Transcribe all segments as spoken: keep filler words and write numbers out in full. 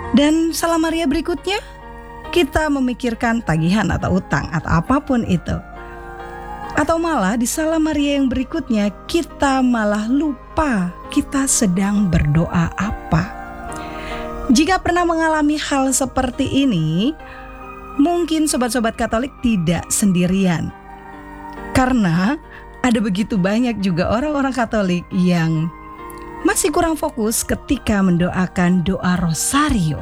Dan Salam Maria berikutnya, kita memikirkan tagihan atau utang atau apapun itu. Atau malah di Salam Maria yang berikutnya kita malah lupa kita sedang berdoa apa. Jika pernah mengalami hal seperti ini, mungkin sobat-sobat Katolik tidak sendirian. Karena ada begitu banyak juga orang-orang Katolik yang masih kurang fokus ketika mendoakan doa rosario.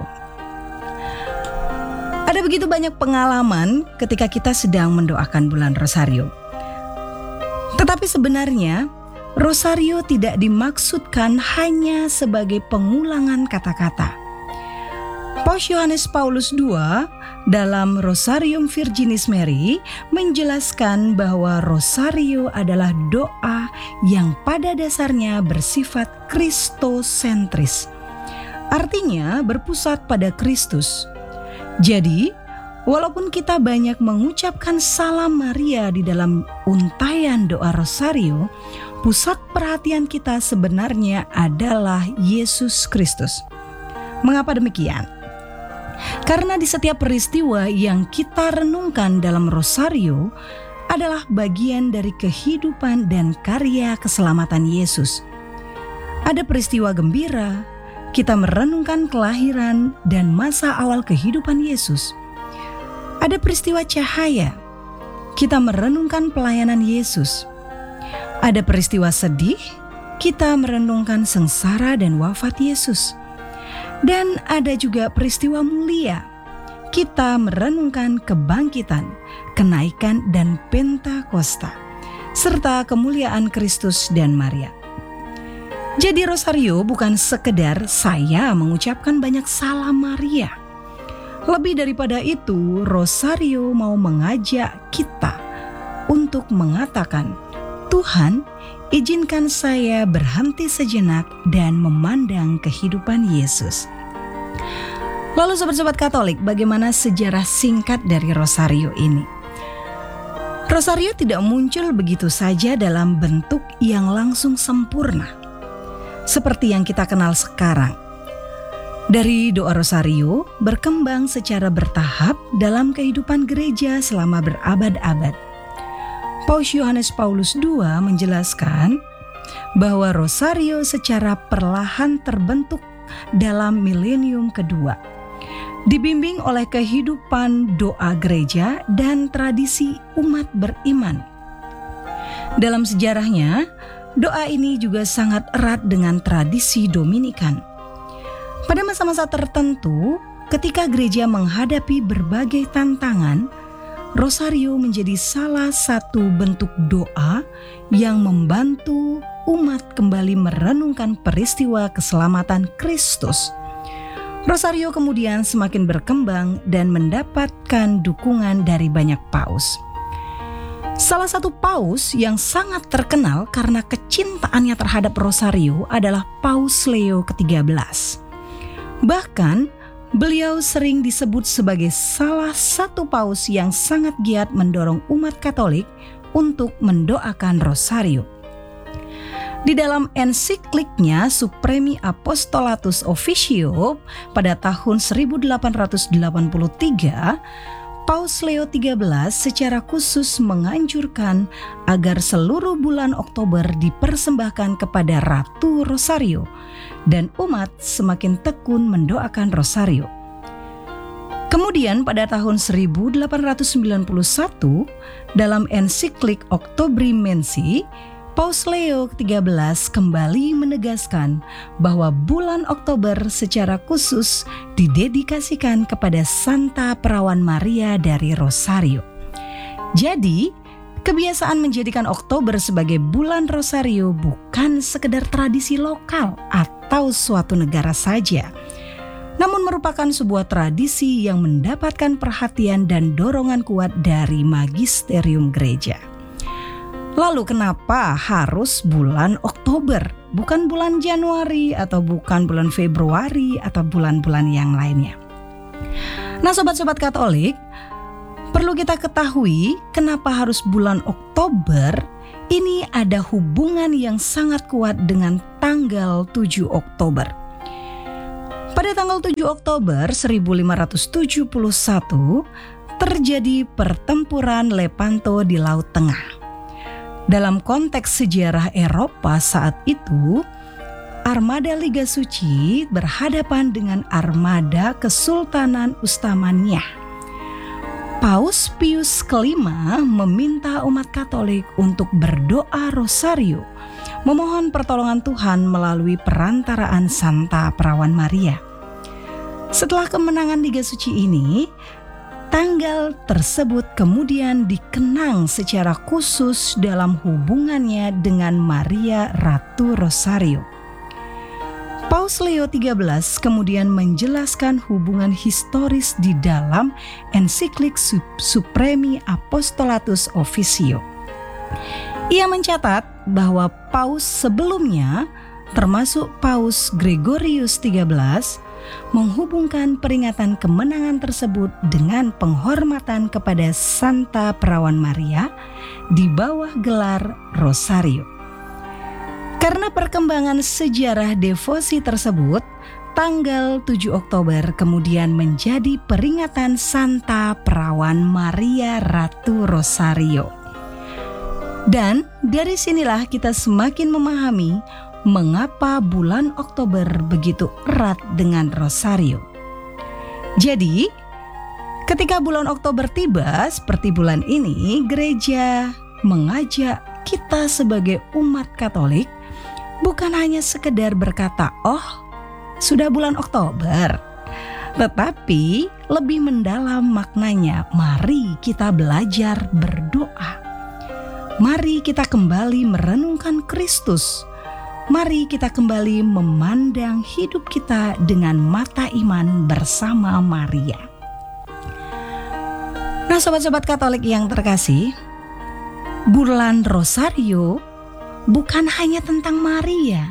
Ada begitu banyak pengalaman ketika kita sedang mendoakan bulan rosario. Tetapi sebenarnya rosario tidak dimaksudkan hanya sebagai pengulangan kata-kata. Paus Yohanes Paulus kedua dalam Rosarium Virginis Mary menjelaskan bahwa rosario adalah doa yang pada dasarnya bersifat kristosentris. Artinya berpusat pada Kristus. Jadi, walaupun kita banyak mengucapkan Salam Maria di dalam untayan doa rosario, pusat perhatian kita sebenarnya adalah Yesus Kristus. Mengapa demikian? Karena di setiap peristiwa yang kita renungkan dalam rosario adalah bagian dari kehidupan dan karya keselamatan Yesus. Ada peristiwa gembira, kita merenungkan kelahiran dan masa awal kehidupan Yesus. Ada peristiwa cahaya, kita merenungkan pelayanan Yesus. Ada peristiwa sedih, kita merenungkan sengsara dan wafat Yesus. Dan ada juga peristiwa mulia, kita merenungkan kebangkitan, kenaikan dan Pentakosta, serta kemuliaan Kristus dan Maria. Jadi rosario bukan sekedar saya mengucapkan banyak Salam Maria. Lebih daripada itu, rosario mau mengajak kita untuk mengatakan, Tuhan, izinkan saya berhenti sejenak dan memandang kehidupan Yesus. Lalu sobat-sobat Katolik, bagaimana sejarah singkat dari rosario ini? Rosario tidak muncul begitu saja dalam bentuk yang langsung sempurna, seperti yang kita kenal sekarang. Dari doa rosario berkembang secara bertahap dalam kehidupan gereja selama berabad-abad. Paus Yohanes Paulus kedua menjelaskan bahwa rosario secara perlahan terbentuk dalam milenium kedua, dibimbing oleh kehidupan doa gereja dan tradisi umat beriman. Dalam sejarahnya, doa ini juga sangat erat dengan tradisi Dominikan. Pada masa-masa tertentu, ketika gereja menghadapi berbagai tantangan, rosario menjadi salah satu bentuk doa yang membantu umat kembali merenungkan peristiwa keselamatan Kristus. Rosario kemudian semakin berkembang dan mendapatkan dukungan dari banyak paus. Salah satu paus yang sangat terkenal karena kecintaannya terhadap rosario adalah Paus Leo ketiga belas. Bahkan beliau sering disebut sebagai salah satu paus yang sangat giat mendorong umat Katolik untuk mendoakan rosario. Di dalam ensikliknya Supremi Apostolatus Officio pada tahun seribu delapan ratus delapan puluh tiga, Paus Leo tiga belas secara khusus menganjurkan agar seluruh bulan Oktober dipersembahkan kepada Ratu Rosario dan umat semakin tekun mendoakan rosario. Kemudian pada tahun seribu delapan ratus sembilan puluh satu dalam ensiklik Oktobri Mensi, Paus Leo ketiga belas kembali menegaskan bahwa bulan Oktober secara khusus didedikasikan kepada Santa Perawan Maria dari Rosario. Jadi, kebiasaan menjadikan Oktober sebagai bulan rosario bukan sekedar tradisi lokal atau suatu negara saja, namun merupakan sebuah tradisi yang mendapatkan perhatian dan dorongan kuat dari magisterium gereja. Lalu kenapa harus bulan Oktober, bukan bulan Januari atau bukan bulan Februari atau bulan-bulan yang lainnya? Nah, sobat-sobat Katolik, perlu kita ketahui kenapa harus bulan Oktober. Ini ada hubungan yang sangat kuat dengan tanggal tujuh Oktober. Pada tanggal tujuh Oktober seribu lima ratus tujuh puluh satu terjadi pertempuran Lepanto di Laut Tengah. Dalam konteks sejarah Eropa saat itu, armada Liga Suci berhadapan dengan armada Kesultanan Utsmaniyah. Paus Pius kelima meminta umat Katolik untuk berdoa rosario, memohon pertolongan Tuhan melalui perantaraan Santa Perawan Maria. Setelah kemenangan Liga Suci ini, tanggal tersebut kemudian dikenang secara khusus dalam hubungannya dengan Maria Ratu Rosario. Paus Leo tiga belas kemudian menjelaskan hubungan historis di dalam ensiklik Supremi Apostolatus Officio. Ia mencatat bahwa paus sebelumnya, termasuk Paus Gregorius tiga belas, menghubungkan peringatan kemenangan tersebut dengan penghormatan kepada Santa Perawan Maria di bawah gelar Rosario. Karena perkembangan sejarah devosi tersebut, tanggal tujuh Oktober kemudian menjadi peringatan Santa Perawan Maria Ratu Rosario. Dan dari sinilah kita semakin memahami mengapa bulan Oktober begitu erat dengan Rosario. Jadi, ketika bulan Oktober tiba seperti bulan ini, gereja mengajak kita sebagai umat Katolik bukan hanya sekedar berkata, "Oh, sudah bulan Oktober." Tetapi lebih mendalam maknanya, mari kita belajar berdoa. Mari kita kembali merenungkan Kristus. Mari kita kembali memandang hidup kita dengan mata iman bersama Maria. Nah, sobat-sobat Katolik yang terkasih, bulan Rosario bukan hanya tentang Maria.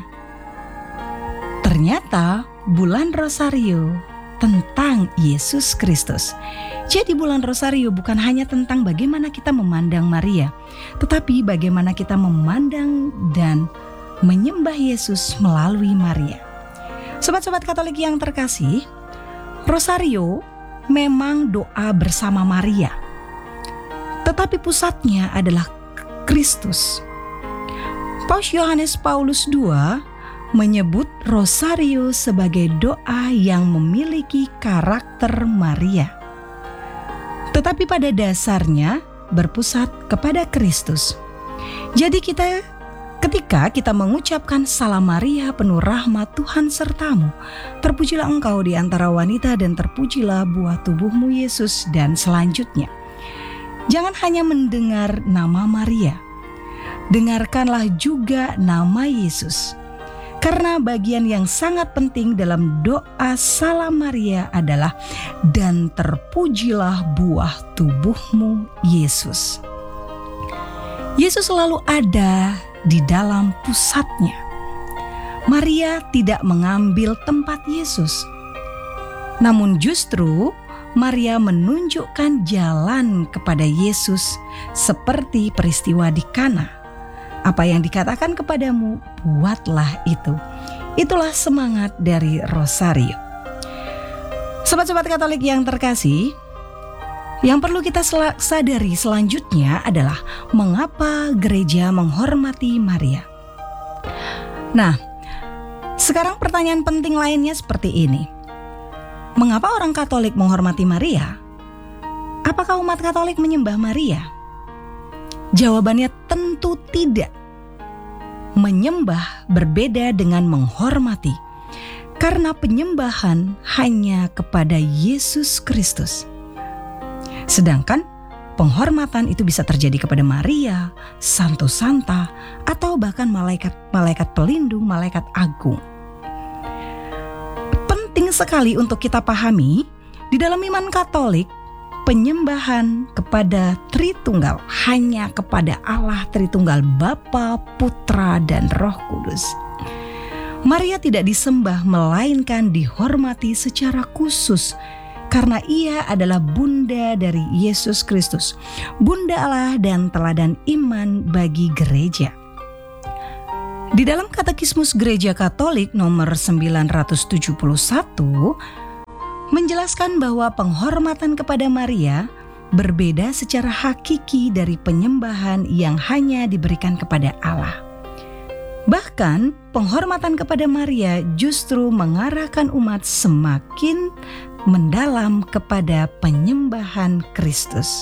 Ternyata bulan Rosario tentang Yesus Kristus. Jadi bulan Rosario bukan hanya tentang bagaimana kita memandang Maria, tetapi bagaimana kita memandang dan menyembah Yesus melalui Maria. Sobat-sobat Katolik yang terkasih, Rosario memang doa bersama Maria, tetapi pusatnya adalah Kristus. Paus Yohanes Paulus kedua menyebut Rosario sebagai doa yang memiliki karakter Maria, tetapi pada dasarnya berpusat kepada Kristus. Jadi kita Ketika kita mengucapkan Salam Maria penuh rahmat, Tuhan sertamu, terpujilah engkau di antara wanita dan terpujilah buah tubuhmu Yesus, dan selanjutnya. Jangan hanya mendengar nama Maria, dengarkanlah juga nama Yesus. Karena bagian yang sangat penting dalam doa Salam Maria adalah dan terpujilah buah tubuhmu Yesus. Yesus selalu ada di dalam pusatnya. Maria tidak mengambil tempat Yesus, namun justru Maria menunjukkan jalan kepada Yesus seperti peristiwa di Kana. Apa yang dikatakan kepadamu, buatlah itu. Itulah semangat dari Rosario. Sobat-sobat Katolik yang terkasih, yang perlu kita sel- sadari selanjutnya adalah mengapa gereja menghormati Maria. Nah, sekarang pertanyaan penting lainnya seperti ini. Mengapa orang Katolik menghormati Maria? Apakah umat Katolik menyembah Maria? Jawabannya tentu tidak. Menyembah berbeda dengan menghormati, karena penyembahan hanya kepada Yesus Kristus. Sedangkan penghormatan itu bisa terjadi kepada Maria, Santo Santa, atau bahkan malaikat-malaikat pelindung, malaikat agung. Penting sekali untuk kita pahami, di dalam iman Katolik, penyembahan kepada Tritunggal hanya kepada Allah Tritunggal, Bapa, Putra, dan Roh Kudus. Maria tidak disembah melainkan dihormati secara khusus, karena ia adalah bunda dari Yesus Kristus, bunda Allah dan teladan iman bagi gereja. Di dalam Katekismus Gereja Katolik nomor sembilan ratus tujuh puluh satu menjelaskan bahwa penghormatan kepada Maria berbeda secara hakiki dari penyembahan yang hanya diberikan kepada Allah. Bahkan penghormatan kepada Maria justru mengarahkan umat semakin mendalam kepada penyembahan Kristus.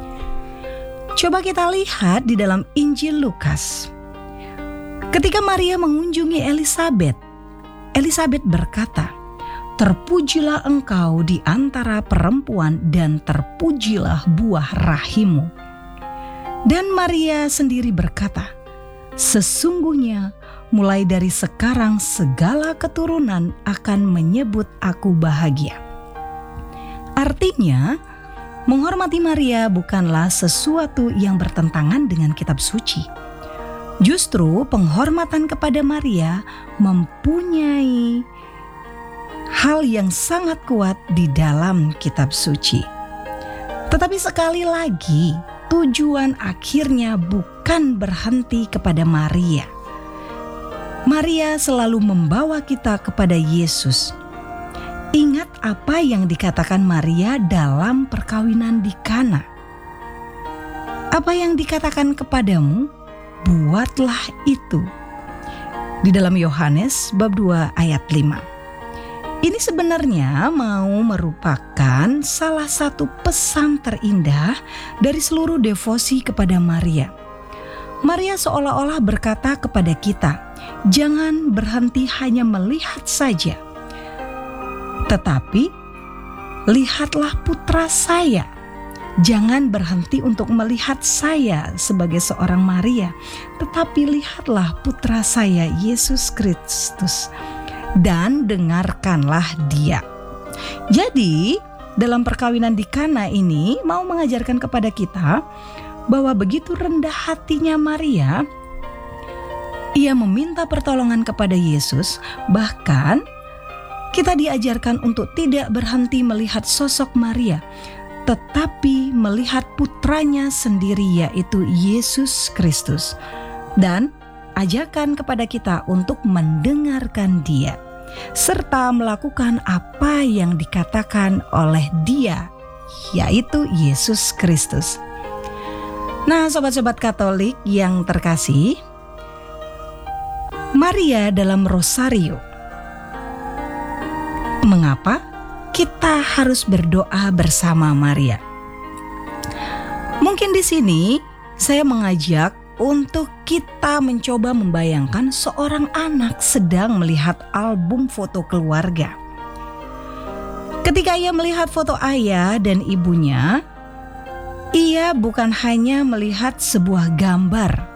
Coba kita lihat di dalam Injil Lukas. Ketika Maria mengunjungi Elisabet, Elisabet berkata, "Terpujilah engkau di antara perempuan dan terpujilah buah rahimmu." Dan Maria sendiri berkata, "Sesungguhnya mulai dari sekarang segala keturunan akan menyebut aku bahagia." Artinya, menghormati Maria bukanlah sesuatu yang bertentangan dengan kitab suci. Justru penghormatan kepada Maria mempunyai hal yang sangat kuat di dalam kitab suci. Tetapi sekali lagi, tujuan akhirnya bukan berhenti kepada Maria. Maria selalu membawa kita kepada Yesus. Ingat apa yang dikatakan Maria dalam perkawinan di Kana. Apa yang dikatakan kepadamu, buatlah itu. Di dalam Yohanes bab dua ayat lima. Ini sebenarnya mau merupakan salah satu pesan terindah dari seluruh devosi kepada Maria. Maria seolah-olah berkata kepada kita, jangan berhenti hanya melihat saja, tetapi lihatlah putra saya. Jangan berhenti untuk melihat saya sebagai seorang Maria, tetapi lihatlah putra saya Yesus Kristus dan dengarkanlah dia. Jadi dalam perkawinan di Kana ini mau mengajarkan kepada kita bahwa begitu rendah hatinya Maria, ia meminta pertolongan kepada Yesus. Bahkan kita diajarkan untuk tidak berhenti melihat sosok Maria, tetapi melihat putranya sendiri, yaitu Yesus Kristus. Dan ajakan kepada kita untuk mendengarkan dia, serta melakukan apa yang dikatakan oleh dia, yaitu Yesus Kristus. Nah, sobat-sobat Katolik yang terkasih, Maria dalam Rosario. Mengapa kita harus berdoa bersama Maria? Mungkin di sini saya mengajak untuk kita mencoba membayangkan seorang anak sedang melihat album foto keluarga. Ketika ia melihat foto ayah dan ibunya, ia bukan hanya melihat sebuah gambar.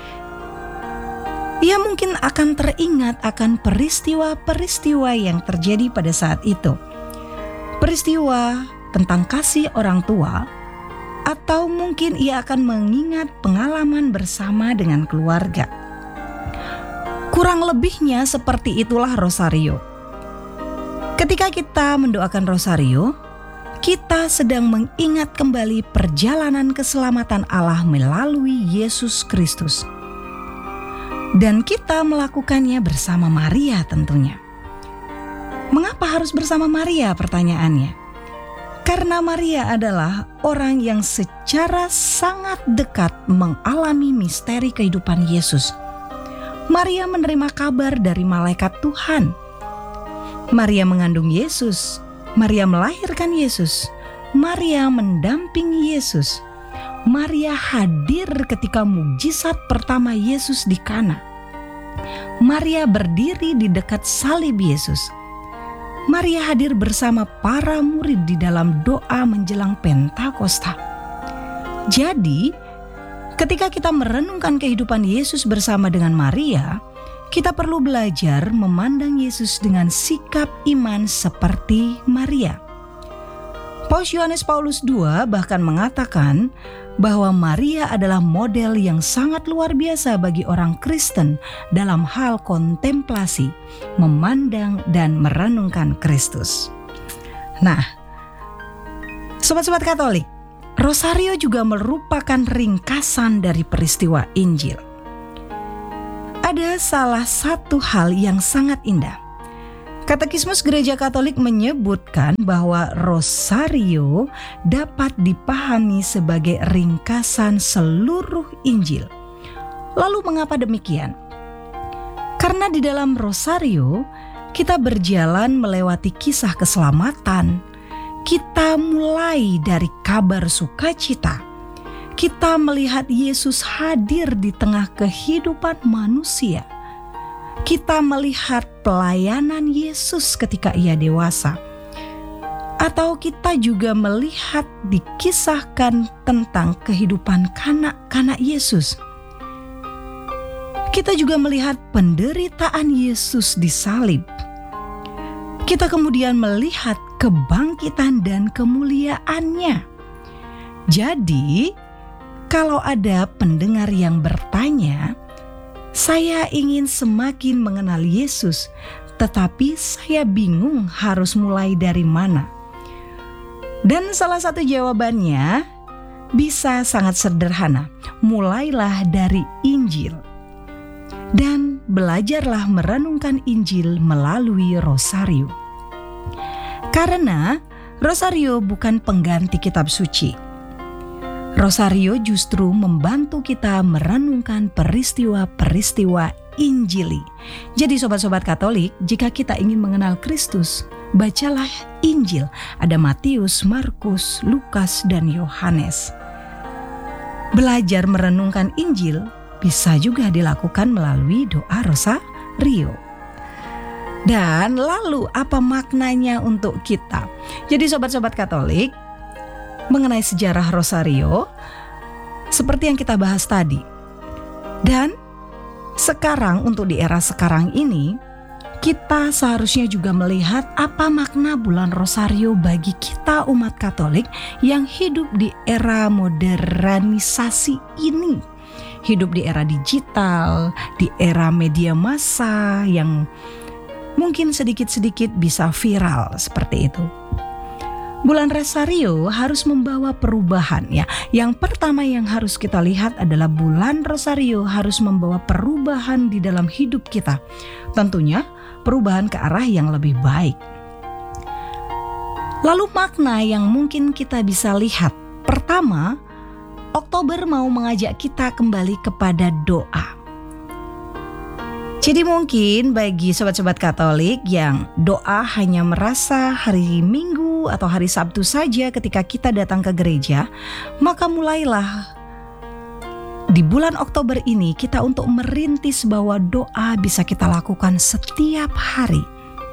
Ia mungkin akan teringat akan peristiwa-peristiwa yang terjadi pada saat itu. Peristiwa tentang kasih orang tua, atau mungkin ia akan mengingat pengalaman bersama dengan keluarga. Kurang lebihnya seperti itulah Rosario. Ketika kita mendoakan Rosario, kita sedang mengingat kembali perjalanan keselamatan Allah melalui Yesus Kristus. Dan kita melakukannya bersama Maria tentunya. Mengapa harus bersama Maria? Pertanyaannya. Karena Maria adalah orang yang secara sangat dekat mengalami misteri kehidupan Yesus. Maria menerima kabar dari malaikat Tuhan. Maria mengandung Yesus. Maria melahirkan Yesus. Maria mendampingi Yesus. Maria hadir ketika mukjizat pertama Yesus di Kana. Maria berdiri di dekat salib Yesus. Maria hadir bersama para murid di dalam doa menjelang Pentakosta. Jadi, ketika kita merenungkan kehidupan Yesus bersama dengan Maria, kita perlu belajar memandang Yesus dengan sikap iman seperti Maria. Paus Yohanes Paulus kedua bahkan mengatakan bahwa Maria adalah model yang sangat luar biasa bagi orang Kristen dalam hal kontemplasi, memandang dan merenungkan Kristus. Nah, sobat-sobat Katolik, Rosario juga merupakan ringkasan dari peristiwa Injil. Ada salah satu hal yang sangat indah. Katekismus Gereja Katolik menyebutkan bahwa rosario dapat dipahami sebagai ringkasan seluruh Injil. Lalu mengapa demikian? Karena di dalam rosario kita berjalan melewati kisah keselamatan. Kita mulai dari kabar sukacita. Kita melihat Yesus hadir di tengah kehidupan manusia. Kita melihat pelayanan Yesus ketika ia dewasa. Atau kita juga melihat dikisahkan tentang kehidupan kanak-kanak Yesus. Kita juga melihat penderitaan Yesus di salib. Kita kemudian melihat kebangkitan dan kemuliaannya. Jadi, kalau ada pendengar yang bertanya, saya ingin semakin mengenal Yesus, tetapi saya bingung harus mulai dari mana. Dan salah satu jawabannya bisa sangat sederhana. Mulailah dari Injil. Dan belajarlah merenungkan Injil melalui rosario. Karena rosario bukan pengganti kitab suci. Rosario justru membantu kita merenungkan peristiwa-peristiwa Injili. Jadi sobat-sobat Katolik, jika kita ingin mengenal Kristus, bacalah Injil. Ada Matius, Markus, Lukas, dan Yohanes. Belajar merenungkan Injil bisa juga dilakukan melalui doa rosario. Dan lalu apa maknanya untuk kita? Jadi sobat-sobat Katolik, mengenai sejarah rosario seperti yang kita bahas tadi. Dan sekarang untuk di era sekarang ini kita seharusnya juga melihat apa makna bulan rosario bagi kita umat Katolik yang hidup di era modernisasi ini. Hidup di era digital, di era media massa yang mungkin sedikit-sedikit bisa viral seperti itu. Bulan rosario harus membawa perubahan ya. Yang pertama yang harus kita lihat adalah bulan rosario harus membawa perubahan di dalam hidup kita. Tentunya perubahan ke arah yang lebih baik. Lalu makna yang mungkin kita bisa lihat. Pertama, Oktober mau mengajak kita kembali kepada doa. Jadi mungkin bagi sobat-sobat Katolik yang doa hanya merasa hari Minggu atau hari Sabtu saja ketika kita datang ke gereja, maka mulailah di bulan Oktober ini kita untuk merintis bahwa doa bisa kita lakukan setiap hari.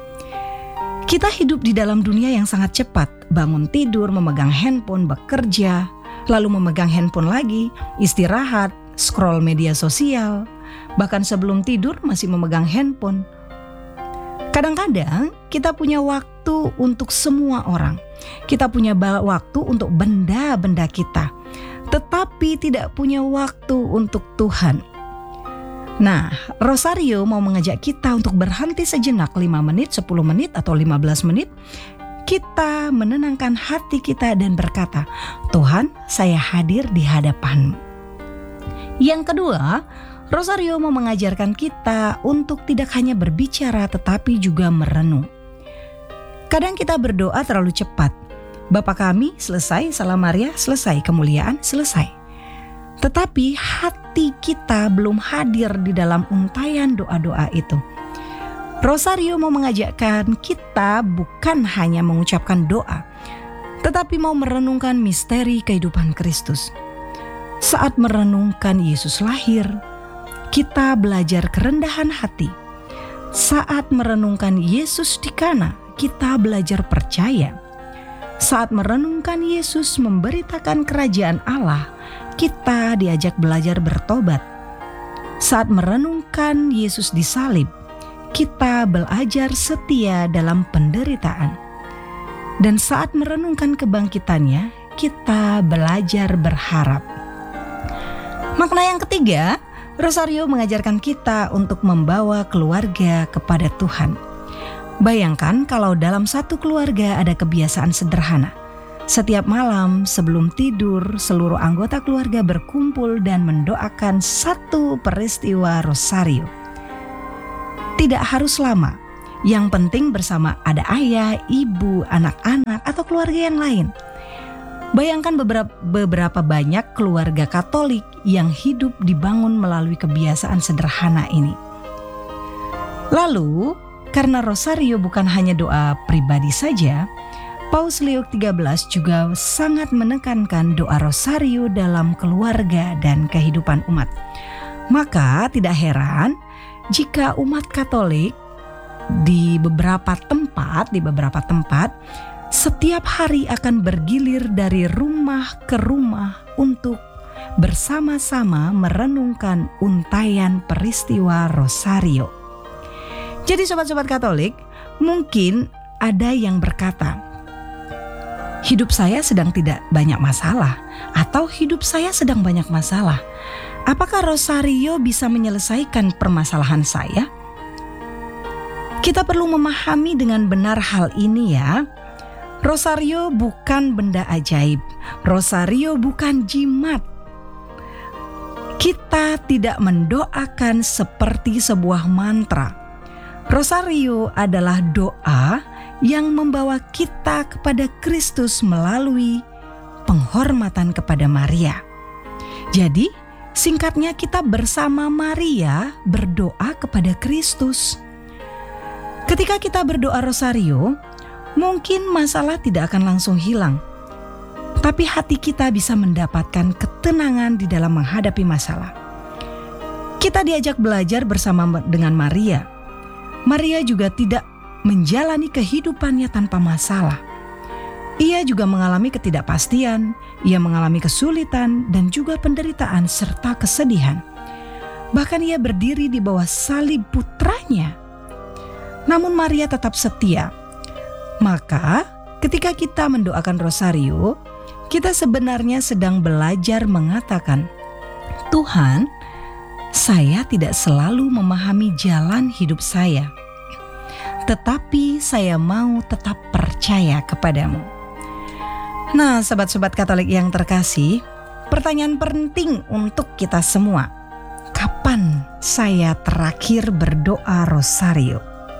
Kita hidup di dalam dunia yang sangat cepat, bangun tidur, memegang handphone, bekerja, lalu memegang handphone lagi, istirahat, scroll media sosial. Bahkan sebelum tidur masih memegang handphone. Kadang-kadang kita punya waktu untuk semua orang. Kita punya waktu untuk benda-benda kita. Tetapi tidak punya waktu untuk Tuhan. Nah, rosario mau mengajak kita untuk berhenti sejenak lima menit, sepuluh menit, atau lima belas menit. Kita menenangkan hati kita dan berkata, Tuhan, saya hadir di hadapan-Mu. Yang kedua, rosario mau mengajarkan kita untuk tidak hanya berbicara tetapi juga merenung. Kadang kita berdoa terlalu cepat. Bapa kami selesai, Salam Maria selesai, kemuliaan selesai. Tetapi hati kita belum hadir di dalam untayan doa-doa itu. Rosario mau mengajarkan kita bukan hanya mengucapkan doa, tetapi mau merenungkan misteri kehidupan Kristus. Saat merenungkan Yesus lahir, kita belajar kerendahan hati. Saat merenungkan Yesus di Kana, kita belajar percaya. Saat merenungkan Yesus memberitakan kerajaan Allah, kita diajak belajar bertobat. Saat merenungkan Yesus disalib, kita belajar setia dalam penderitaan. Dan saat merenungkan kebangkitannya, kita belajar berharap. Makna yang ketiga, rosario mengajarkan kita untuk membawa keluarga kepada Tuhan. Bayangkan kalau dalam satu keluarga ada kebiasaan sederhana. Setiap malam sebelum tidur, seluruh anggota keluarga berkumpul dan mendoakan satu peristiwa rosario. Tidak harus lama, yang penting bersama ada ayah, ibu, anak-anak, atau keluarga yang lain. Bayangkan beberapa, beberapa banyak keluarga Katolik yang hidup dibangun melalui kebiasaan sederhana ini. Lalu, karena rosario bukan hanya doa pribadi saja, Paus Leo tiga belas juga sangat menekankan doa rosario dalam keluarga dan kehidupan umat. Maka tidak heran jika umat Katolik di beberapa tempat, di beberapa tempat setiap hari akan bergilir dari rumah ke rumah untuk bersama-sama merenungkan untayan peristiwa rosario. Jadi sobat-sobat Katolik, mungkin ada yang berkata, hidup saya sedang tidak banyak masalah, atau hidup saya sedang banyak masalah. Apakah rosario bisa menyelesaikan permasalahan saya? Kita perlu memahami dengan benar hal ini ya. Rosario bukan benda ajaib. Rosario bukan jimat. Kita tidak mendoakan seperti sebuah mantra. Rosario adalah doa yang membawa kita kepada Kristus melalui penghormatan kepada Maria. Jadi, singkatnya kita bersama Maria berdoa kepada Kristus. Ketika kita berdoa rosario, mungkin masalah tidak akan langsung hilang, tapi hati kita bisa mendapatkan ketenangan di dalam menghadapi masalah. Kita diajak belajar bersama dengan Maria. Maria juga tidak menjalani kehidupannya tanpa masalah. Ia juga mengalami ketidakpastian, ia mengalami kesulitan dan juga penderitaan serta kesedihan. Bahkan ia berdiri di bawah salib putranya. Namun Maria tetap setia. Maka ketika kita mendoakan rosario, kita sebenarnya sedang belajar mengatakan, Tuhan, saya tidak selalu memahami jalan hidup saya, tetapi saya mau tetap percaya kepadamu. Nah, sobat-sobat Katolik yang terkasih, pertanyaan penting untuk kita semua. Kapan saya terakhir berdoa rosario?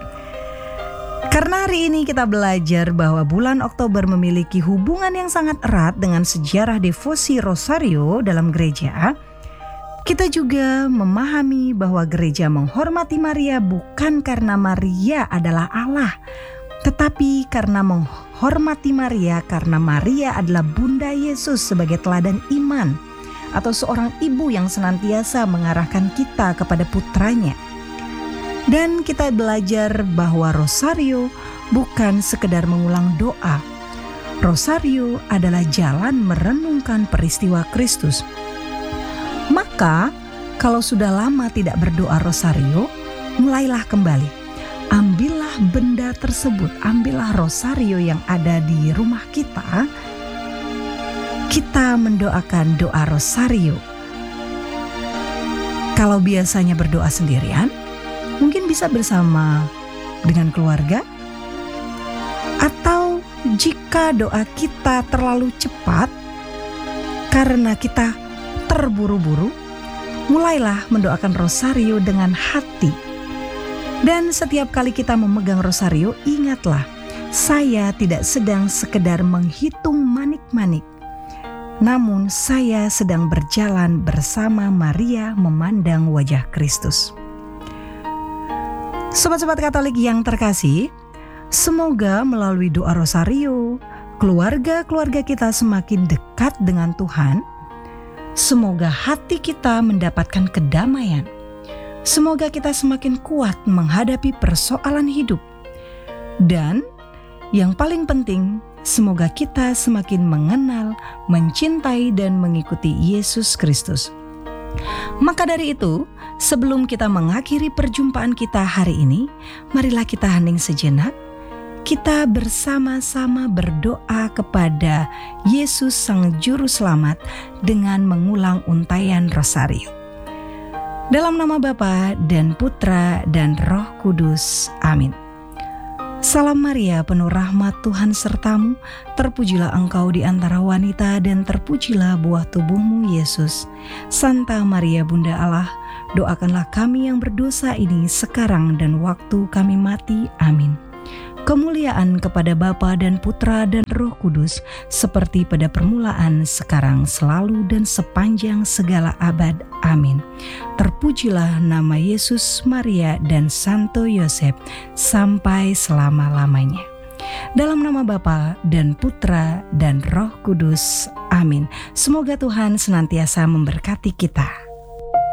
Karena hari ini kita belajar bahwa bulan Oktober memiliki hubungan yang sangat erat dengan sejarah devosi rosario dalam gereja, kita juga memahami bahwa gereja menghormati Maria bukan karena Maria adalah Allah, tetapi karena menghormati Maria karena Maria adalah Bunda Yesus sebagai teladan iman atau seorang ibu yang senantiasa mengarahkan kita kepada putranya. Dan kita belajar bahwa rosario bukan sekedar mengulang doa. Rosario adalah jalan merenungkan peristiwa Kristus. Maka, kalau sudah lama tidak berdoa rosario, mulailah kembali. Ambillah benda tersebut, ambillah rosario yang ada di rumah kita. Kita mendoakan doa rosario. Kalau biasanya berdoa sendirian, mungkin bisa bersama dengan keluarga. Atau jika doa kita terlalu cepat karena kita terburu-buru, mulailah mendoakan rosario dengan hati. Dan setiap kali kita memegang rosario, ingatlah, saya tidak sedang sekedar menghitung manik-manik, namun saya sedang berjalan bersama Maria memandang wajah Kristus. Sobat-sobat Katolik yang terkasih, semoga melalui doa rosario, keluarga-keluarga kita semakin dekat dengan Tuhan. Semoga hati kita mendapatkan kedamaian. Semoga kita semakin kuat menghadapi persoalan hidup. Dan yang paling penting, semoga kita semakin mengenal, mencintai, dan mengikuti Yesus Kristus. Maka dari itu, sebelum kita mengakhiri perjumpaan kita hari ini, marilah kita hening sejenak. Kita bersama-sama berdoa kepada Yesus Sang Juru Selamat dengan mengulang untayan rosario. Dalam nama Bapa dan Putra dan Roh Kudus. Amin. Salam Maria, penuh rahmat, Tuhan sertamu. Terpujilah engkau di antara wanita dan terpujilah buah tubuhmu, Yesus. Santa Maria Bunda Allah, doakanlah kami yang berdosa ini sekarang dan waktu kami mati. Amin. Kemuliaan kepada Bapa dan Putra dan Roh Kudus, seperti pada permulaan, sekarang, selalu, dan sepanjang segala abad. Amin. Terpujilah nama Yesus, Maria, dan Santo Yosef, sampai selama-lamanya. Dalam nama Bapa dan Putra dan Roh Kudus. Amin. Semoga Tuhan senantiasa memberkati kita.